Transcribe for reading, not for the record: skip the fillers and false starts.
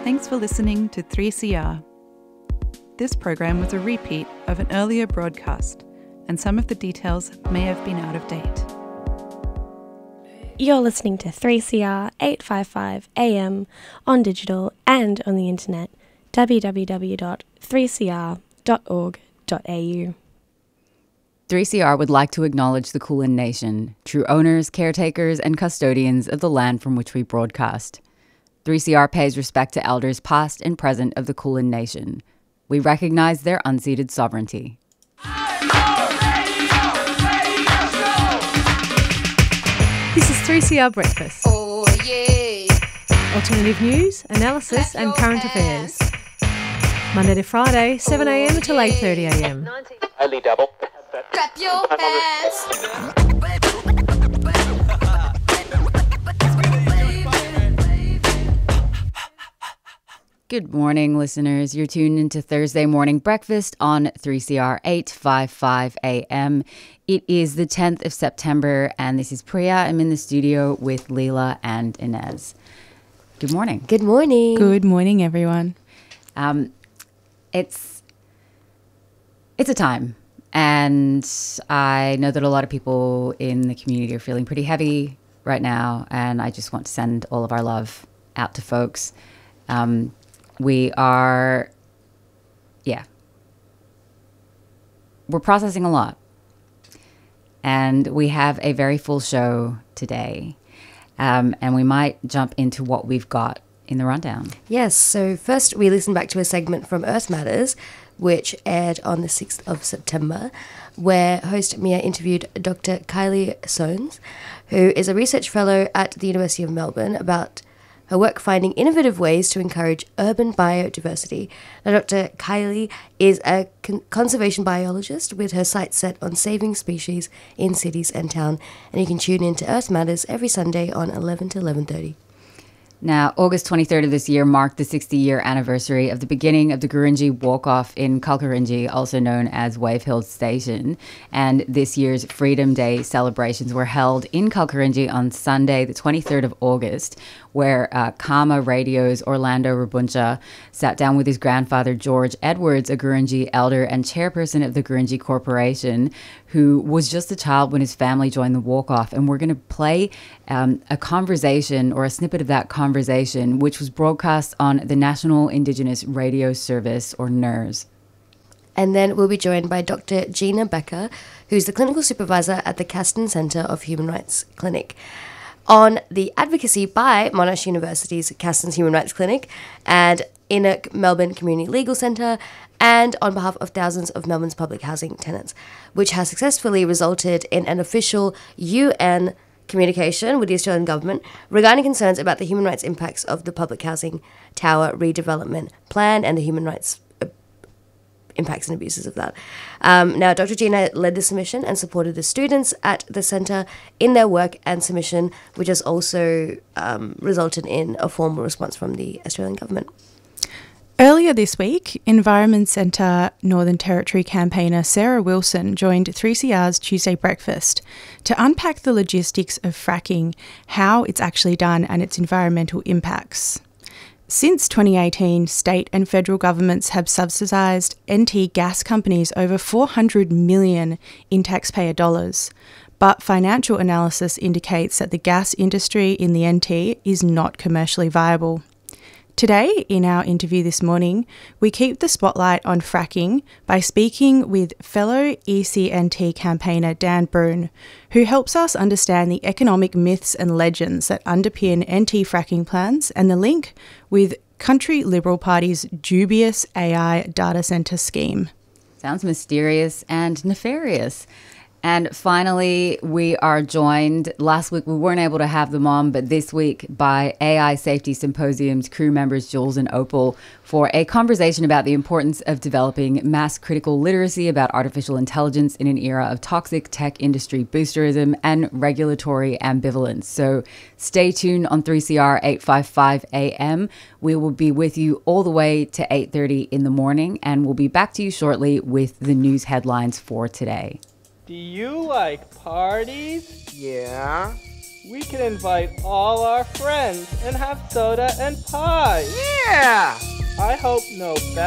Thanks for listening to 3CR. This program was a repeat of an earlier broadcast, and some of the details may have been out of date. You're listening to 3CR 855 AM on digital and on the internet, www.3cr.org.au. 3CR would like to acknowledge the Kulin Nation, true owners, caretakers and custodians of the land from which we broadcast. 3CR pays respect to elders past and present of the Kulin Nation. We recognise their unceded sovereignty. This is 3CR Breakfast. Oh, yeah. Alternative news, analysis and current affairs. Monday to Friday, 7am till 8:30am. Only double. Clap your hands. Good morning, listeners. You're tuned into Thursday Morning Breakfast on 3CR 855 AM. It is the 10th of September, and this is Priya. I'm in the studio with Leela and Inez. Good morning. Good morning. Good morning, everyone. It's a time, and I know that a lot of people in the community are feeling pretty heavy right now, and I just want to send all of our love out to folks. We're processing a lot, and we have a very full show today, and we might jump into what we've got in the rundown. Yes, so first we listened back to a segment from Earth Matters, which aired on the 6th of September, where host Mia interviewed Dr. Kylie Soanes, who is a research fellow at the University of Melbourne, about her work finding innovative ways to encourage urban biodiversity. Now, Dr. Kylie is a conservation biologist with her sights set on saving species in cities and town, and you can tune in to Earth Matters every Sunday on 11 to 11:30. Now, August 23rd of this year marked the 60-year anniversary of the beginning of the Gurindji Walk-Off in Kalkarindji, also known as Wave Hill Station. And this year's Freedom Day celebrations were held in Kalkarindji on Sunday, the 23rd of August, where Karma Radio's Orlando Rabuncha sat down with his grandfather, George Edwards, a Gurindji elder and chairperson of the Gurindji Corporation, who was just a child when his family joined the walk-off. And we're going to play a conversation, or a snippet of that conversation, which was broadcast on the National Indigenous Radio Service, or NIRS. And then we'll be joined by Dr. Gina Becker, who's the clinical supervisor at the Caston Centre of Human Rights Clinic, on the advocacy by Monash University's Caston's Human Rights Clinic and INERC Melbourne Community Legal Centre, and on behalf of thousands of Melbourne's public housing tenants, which has successfully resulted in an official UN communication with the Australian government regarding concerns about the human rights impacts of the public housing tower redevelopment plan and the human rights impacts and abuses of that. Now, Dr. Gina led the submission and supported the students at the centre in their work and submission, which has also resulted in a formal response from the Australian government. Earlier this week, Environment Centre Northern Territory campaigner Sarah Wilson joined 3CR's Tuesday Breakfast to unpack the logistics of fracking, how it's actually done and its environmental impacts. Since 2018, state and federal governments have subsidised NT gas companies over $400 million in taxpayer dollars, but financial analysis indicates that the gas industry in the NT is not commercially viable. Today, in our interview this morning, we keep the spotlight on fracking by speaking with fellow ECNT campaigner Dan Broon, who helps us understand the economic myths and legends that underpin NT fracking plans and the link with Country Liberal Party's dubious AI data centre scheme. Sounds mysterious and nefarious. And finally, we are joined, last week we weren't able to have them on, but this week by AI Safety Symposium's crew members Jules and Opal for a conversation about the importance of developing mass critical literacy about artificial intelligence in an era of toxic tech industry boosterism and regulatory ambivalence. So stay tuned on 3CR 855 AM. We will be with you all the way to 8:30 in the morning, and we'll be back to you shortly with the news headlines for today. Do you like parties? Yeah. we can invite all our friends and have soda and pie. Yeah! I hope no